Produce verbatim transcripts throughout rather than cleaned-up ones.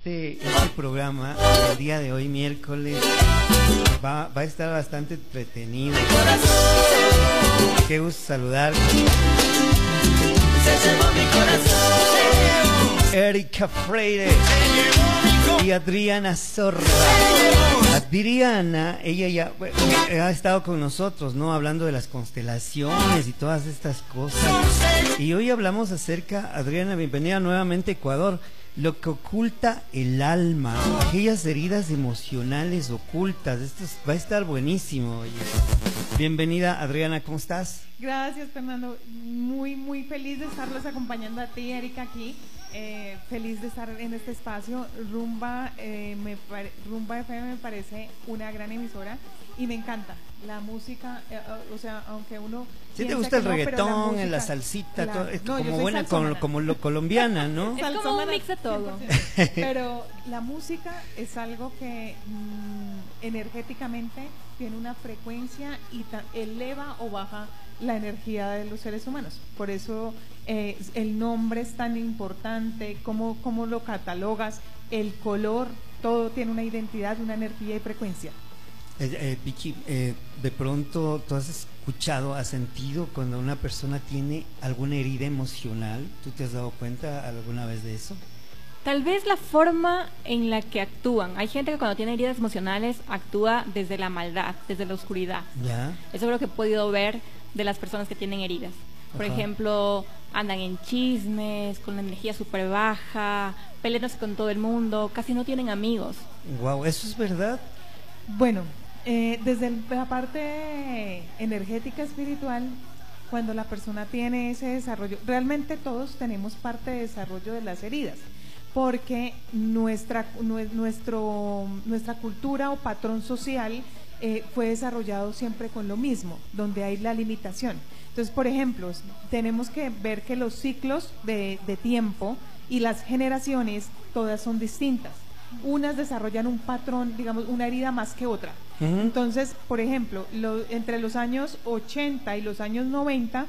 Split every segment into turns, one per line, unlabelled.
este, este programa el día de hoy, miércoles, va, va a estar bastante entretenido. Qué gusto saludar. Erika Freire y Adriana Zorra. Adriana, ella ya bueno, ha estado con nosotros, ¿no? Hablando de las constelaciones y todas estas cosas. Y hoy hablamos acerca, Adriana, bienvenida nuevamente a Ecuador, lo que oculta el alma, aquellas heridas emocionales ocultas. Esto es, va a estar buenísimo. Oye. Bienvenida, Adriana, ¿cómo estás?
Gracias, Fernando. Muy, muy feliz de estarlos acompañando a ti, Erika, aquí. Eh, feliz de estar en este espacio. Rumba, eh, me pare, Rumba F M me parece una gran emisora y me encanta la música, eh, o sea, aunque uno
¿Sí te gusta el no, reggaetón, la, música, la salsita, la, todo, es no, como buena con, como lo colombiana, ¿no?
Es como un mix de todo.
Pero la música es algo que mmm, energéticamente tiene una frecuencia y eleva o baja la energía de los seres humanos. Por eso eh, el nombre es tan importante, cómo, cómo lo catalogas, el color, todo tiene una identidad, una energía y frecuencia.
Eh, eh, Vicky, eh, de pronto tú has escuchado, has sentido cuando una persona tiene alguna herida emocional. ¿Tú te has dado cuenta alguna vez de eso?
Tal vez la forma en la que actúan. Hay gente que cuando tiene heridas emocionales actúa desde la maldad, desde la oscuridad.
¿Ya?
Eso es lo que he podido ver de las personas que tienen heridas. Por
Ajá.
ejemplo, andan en chismes, con la energía súper baja, peleándose con todo el mundo, casi no tienen amigos.
Wow, ¿eso es verdad?
Bueno, eh, desde la parte energética espiritual, cuando la persona tiene ese desarrollo, realmente todos tenemos parte de desarrollo de las heridas, porque nuestra, nuestro, nuestra cultura o patrón social eh, fue desarrollado siempre con lo mismo, donde hay la limitación. Entonces, por ejemplo, tenemos que ver que los ciclos de, de tiempo y las generaciones todas son distintas. Unas desarrollan un patrón, digamos, una herida más que otra. Uh-huh. Entonces, por ejemplo, lo, entre los años ochenta y los años noventa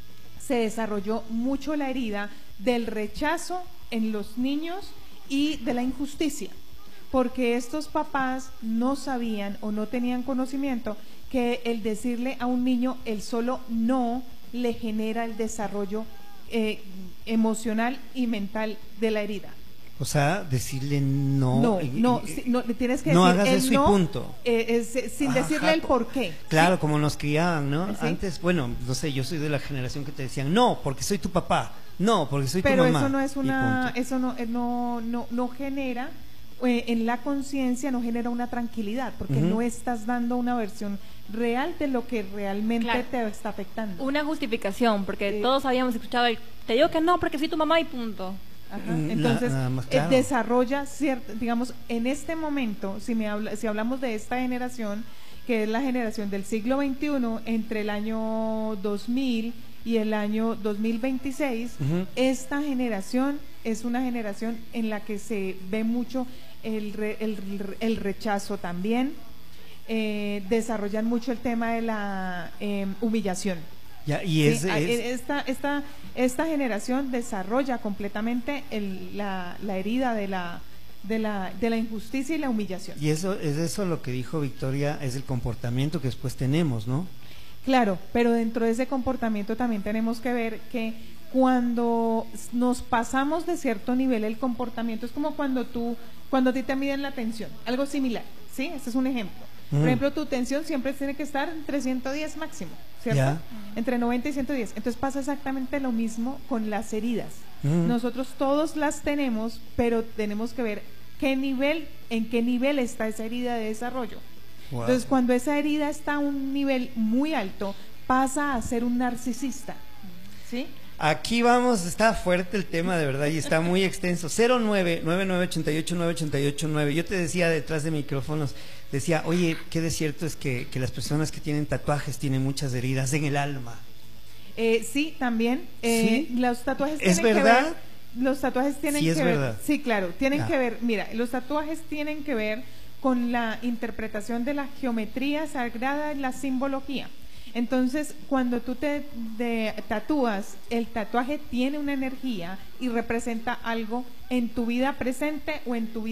se desarrolló mucho la herida del rechazo en los niños y de la injusticia, porque estos papás no sabían o no tenían conocimiento que el decirle a un niño el solo no le genera el desarrollo eh, emocional y mental de la herida.
O sea, decirle no.
No,
y,
no,
y,
si, no tienes que
no
decir
hagas
el
eso
no,
y punto.
Eh, es, sin Ajá, decirle el por qué.
Claro,
¿sí?
Como nos criaban, ¿no?
¿Sí?
Antes, bueno, no sé, yo soy de la generación que te decían no, porque soy tu papá, no, porque soy
Pero
tu mamá.
Pero eso no es una, eso no, no, no, no genera eh, en la conciencia, no genera una tranquilidad, porque uh-huh. no estás dando una versión real de lo que realmente claro. te está afectando.
Una justificación, porque eh, todos habíamos escuchado el, te digo que no, porque soy tu mamá y punto.
Ajá. Entonces, nada, nada más, claro. eh, desarrolla cierto, digamos, en este momento, si me habla, si hablamos de esta generación, que es la generación del siglo veintiuno, entre el año dos mil y el año dos mil veintiséis, uh-huh. esta generación es una generación en la que se ve mucho el, re, el, el rechazo también, eh, desarrollan mucho el tema de la eh, humillación.
Ya, y es,
sí,
es...
Esta, esta, esta generación desarrolla completamente el, la, la herida de la, de, la, de la injusticia y la humillación.
Y eso es eso lo que dijo Victoria, es el comportamiento que después tenemos, ¿no?
Claro, pero dentro de ese comportamiento también tenemos que ver que cuando nos pasamos de cierto nivel, el comportamiento es como cuando tú, cuando a ti te miden la tensión, algo similar, ¿sí? Este es un ejemplo. Por mm. ejemplo, tu tensión siempre tiene que estar entre ciento diez máximo, ¿cierto? Yeah. Entre noventa y ciento diez. Entonces pasa exactamente lo mismo con las heridas. Mm. Nosotros todos las tenemos, pero tenemos que ver qué nivel, en qué nivel está esa herida de desarrollo. Wow. Entonces, cuando esa herida está a un nivel muy alto, pasa a ser un narcisista, ¿sí?
Aquí vamos, está fuerte el tema de verdad y está muy extenso. Cero nueve, nueve nueve ocho ocho, nueve ocho ocho nueve. Yo te decía detrás de micrófonos, decía, oye, qué de cierto es que, que las personas que tienen tatuajes tienen muchas heridas en el alma.
Eh, sí, también. Eh, ¿Sí? Los tatuajes
¿Es
tienen
verdad?
que ver. Los tatuajes tienen
sí,
que
es
ver.
Verdad.
Sí, claro, tienen
ah.
que ver. Mira, los tatuajes tienen que ver con la interpretación de la geometría sagrada y la simbología. Entonces, cuando tú te de, tatúas, el tatuaje tiene una energía y representa algo en tu vida presente o en tu vida